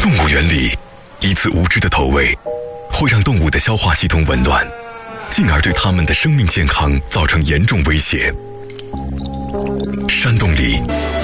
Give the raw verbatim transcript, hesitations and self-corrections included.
动物园里，一次无知的投喂，会让动物的消化系统紊乱，进而对它们的生命健康造成严重威胁。山洞里